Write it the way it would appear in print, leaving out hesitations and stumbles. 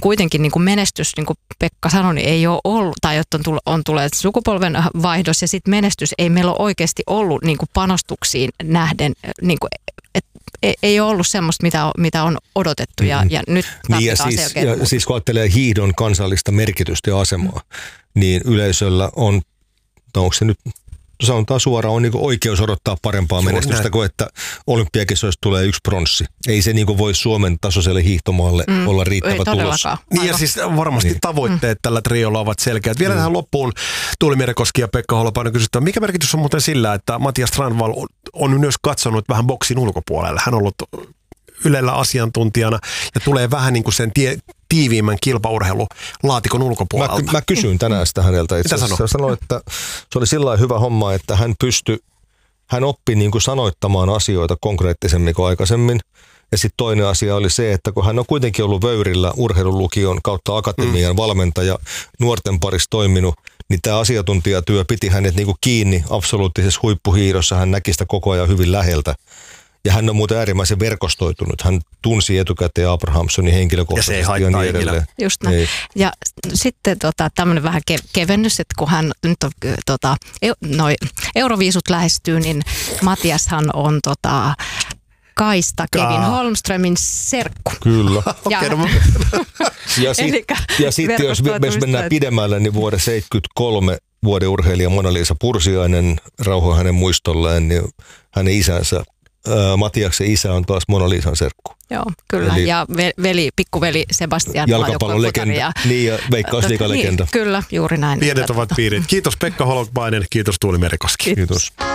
kuitenkin niin kuin menestys, niin kuin Pekka sanoi, niin ei ole ollut, tai että on tulee sukupolven vaihdos ja sitten menestys, ei meillä ole oikeasti ollut niin kuin panostuksiin nähden, niin kuin, ei ole ollut semmoista, mitä on odotettu ja nyt tarvitaan niin selkeä. Ja siis kun ajattelee hiihdon kansallista merkitystä ja asemaa, niin yleisöllä on, onko se nyt, sanotaan suoraan, on niin oikeus odottaa parempaa menestystä kuin että olympiakisoista tulee 1 pronssi. Ei se niin voi Suomen tasoiselle hiihtomaalle olla riittävä tulos. Niin ja siis varmasti tavoitteet tällä triolla ovat selkeät. Vielä tähän loppuun Tuuli Mierekoski ja Pekka Holopainen kysytään, mikä merkitys on muuten sillä, että Matias Strandvall on myös katsonut vähän boksin ulkopuolelle. Hän on ollut Ylellä asiantuntijana ja tulee vähän niin kuin sen tiiviimmän kilpaurheilulaatikon ulkopuolelta. Mä kysyin tänään sitä häneltä. Itse asiassa sanoin, että se oli sillä hyvä homma, että hän oppi niin kuin sanoittamaan asioita konkreettisemmin kuin aikaisemmin. Ja sitten toinen asia oli se, että kun hän on kuitenkin ollut Vöyrillä urheilulukion kautta akatemian valmentaja, nuorten parissa toiminut, niin tämä asiantuntijatyö piti hänet niin kuin kiinni absoluuttisessa huippuhiidossa. Hän näki sitä koko ajan hyvin läheltä. Ja hän on muuten äärimmäisen verkostoitunut. Hän tunsi etukäteen Abrahamsonin henkilökohtaisesti ja niin edelleen. Just näin. Ei. Ja sitten tämmöinen vähän kevennys, että kun hän nyt on, Euroviisut lähestyy, niin Matiashan on Kaista Kevin Holmströmin serkku. Kyllä. Ja sitten jos mennään pidemmälle, niin vuoden 1973 vuoden urheilija Mona-Liisa Pursiainen, rauhoa hänen muistolleen, niin hänen isänsä Matiaksen isä on taas Mona-Liisan serkku. Joo, kyllä. Eli ja pikkuveli Sebastian jalkapallon legenda. Niin, ja Veikkausliigan legenda. Kyllä, juuri näin. Pienet ovat piirit. Kiitos Pekka Holopainen, kiitos Tuuli Mierekoski. Kiitos.